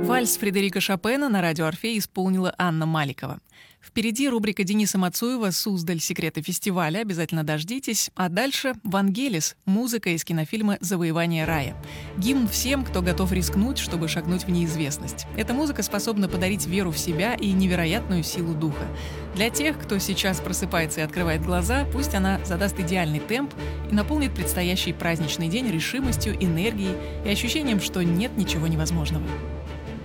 Вальс Фредерика Шопена на радио «Орфей» исполнила Анна Маликова. Впереди рубрика Дениса Мацуева «Суздаль. Секреты фестиваля». Обязательно дождитесь. А дальше «Вангелис» — музыка из кинофильма «Завоевание рая». Гимн всем, кто готов рискнуть, чтобы шагнуть в неизвестность. Эта музыка способна подарить веру в себя и невероятную силу духа. Для тех, кто сейчас просыпается и открывает глаза, пусть она задаст идеальный темп и наполнит предстоящий праздничный день решимостью, энергией и ощущением, что нет ничего невозможного.